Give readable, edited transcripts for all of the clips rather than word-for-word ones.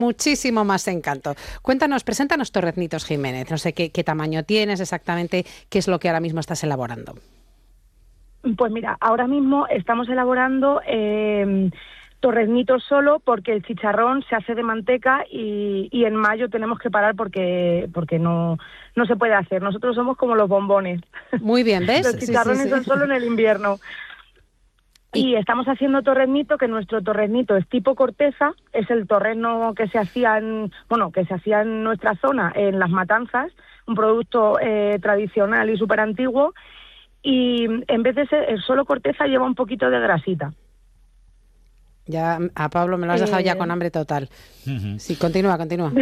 muchísimo más encanto. Cuéntanos, preséntanos Torreznitos Jiménez. No sé qué tamaño tienes exactamente, qué es lo que ahora mismo estás elaborando. Pues mira, ahora mismo estamos elaborando torreznitos solo porque el chicharrón se hace de manteca y en mayo tenemos que parar porque no se puede hacer. Nosotros somos como los bombones. Muy bien, ¿ves? Los chicharrones son solo en el invierno. Y estamos haciendo torreznito, que nuestro torreznito es tipo corteza, es el torrezno que se hacía en nuestra zona, en Las Matanzas, un producto tradicional y súper antiguo, y en vez de ser solo corteza lleva un poquito de grasita. Ya a Pablo me lo has dejado ya con hambre total. Sí, continúa.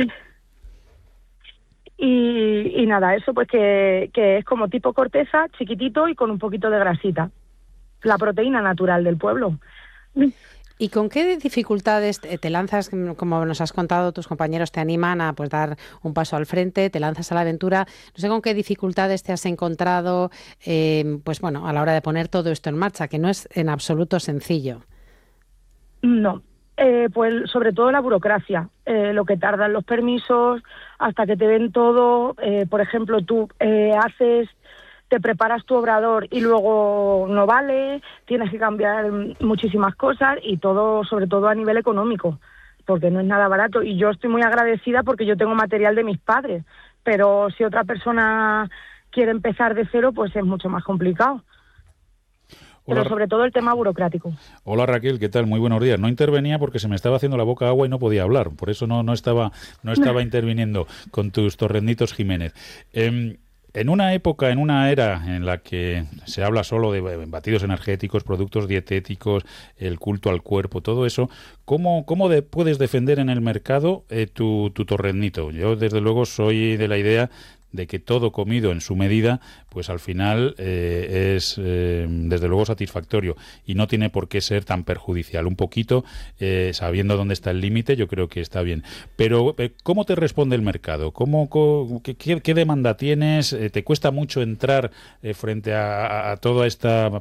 Y nada, eso pues que es como tipo corteza, chiquitito y con un poquito de grasita. La proteína natural del pueblo. ¿Y con qué dificultades te lanzas, como nos has contado, tus compañeros te animan a pues dar un paso al frente, te lanzas a la aventura? No sé con qué dificultades te has encontrado, pues bueno, a la hora de poner todo esto en marcha, que no es en absoluto sencillo. No, pues sobre todo la burocracia, lo que tardan los permisos, hasta que te ven todo. Por ejemplo, tú te preparas tu obrador y luego no vale, tienes que cambiar muchísimas cosas y todo, sobre todo a nivel económico, porque no es nada barato. Y yo estoy muy agradecida porque yo tengo material de mis padres, pero si otra persona quiere empezar de cero, pues es mucho más complicado. Pero sobre todo el tema burocrático. Hola Raquel, ¿qué tal? Muy buenos días. No intervenía porque se me estaba haciendo la boca agua y no podía hablar, por eso no estaba interviniendo con tus Torreznitos Jiménez. En una era en la que se habla solo de batidos energéticos, productos dietéticos, el culto al cuerpo, todo eso, ¿cómo puedes defender en el mercado tu torreznito? Yo, desde luego, soy de la idea de que todo comido en su medida, pues al final es desde luego satisfactorio y no tiene por qué ser tan perjudicial. Un poquito, sabiendo dónde está el límite, yo creo que está bien. Pero, ¿cómo te responde el mercado? ¿Qué demanda tienes? ¿Te cuesta mucho entrar frente a toda esta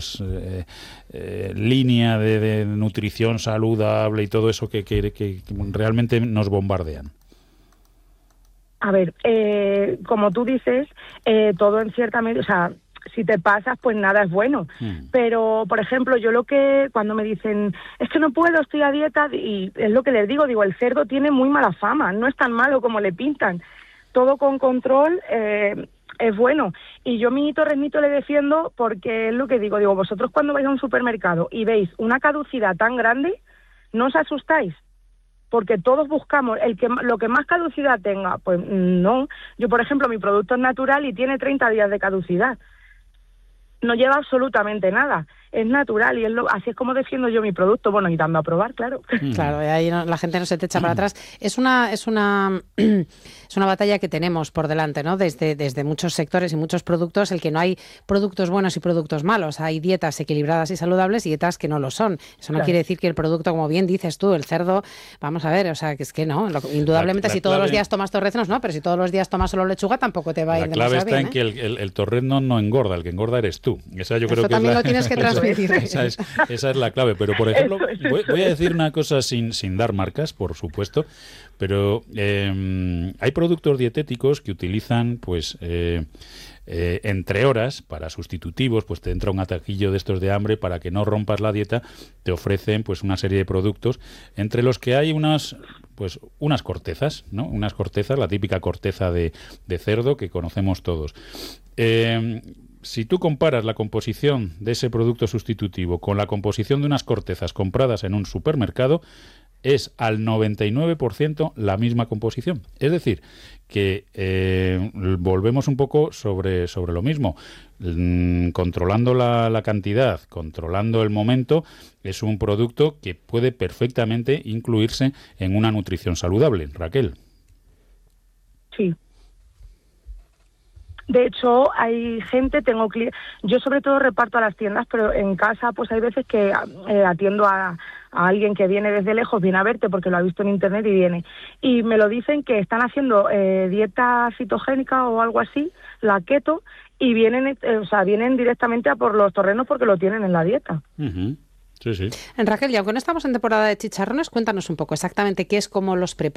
línea de nutrición saludable y todo eso que realmente nos bombardean? A ver, como tú dices, todo en cierta medida, o sea, si te pasas, pues nada es bueno. Pero, por ejemplo, cuando me dicen, es que no puedo, estoy a dieta, y es lo que les digo, el cerdo tiene muy mala fama, no es tan malo como le pintan. Todo con control es bueno. Y yo mi torreznito le defiendo porque es lo que digo, vosotros cuando vais a un supermercado y veis una caducidad tan grande, no os asustáis. Porque todos buscamos lo que más caducidad tenga. Pues no. Yo, por ejemplo, mi producto es natural y tiene 30 días de caducidad. No lleva absolutamente nada. Es natural y así es como defiendo yo mi producto. Bueno, y dando a probar, claro. Claro, y ahí la gente no se te echa para atrás. Es una batalla que tenemos por delante, ¿no? Desde muchos sectores y muchos productos, el que no hay productos buenos y productos malos. Hay dietas equilibradas y saludables y dietas que no lo son. Eso no quiere decir que el producto, como bien dices tú, el cerdo, vamos a ver, o sea, que es que no. Indudablemente, si todos los días tomas torreznos, no, pero si todos los días tomas solo lechuga, tampoco te va a ir demasiado bien. La clave está en que el torrezno no engorda, el que engorda eres tú. Esa yo creo que también lo tienes que transmitir. Esa es la clave. Pero, por ejemplo, voy a decir una cosa sin dar marcas, por supuesto, pero hay productos dietéticos que utilizan, pues, entre horas para sustitutivos, pues te entra un ataquillo de estos de hambre, para que no rompas la dieta, te ofrecen pues una serie de productos, entre los que hay unas cortezas, ¿no? Unas cortezas, la típica corteza de cerdo que conocemos todos. Si tú comparas la composición de ese producto sustitutivo con la composición de unas cortezas compradas en un supermercado, es al 99% la misma composición. Es decir, que volvemos un poco sobre lo mismo. Controlando la cantidad, controlando el momento, es un producto que puede perfectamente incluirse en una nutrición saludable. Raquel. Sí. De hecho, hay gente, yo sobre todo reparto a las tiendas, pero en casa pues hay veces que atiendo a alguien que viene desde lejos, viene a verte porque lo ha visto en internet y viene. Y me lo dicen que están haciendo dieta citogénica o algo así, la keto, y vienen directamente a por los torrenos porque lo tienen en la dieta. Uh-huh. Sí, sí. Raquel, y aunque no estamos en temporada de chicharrones, cuéntanos un poco exactamente qué es, cómo los preparas.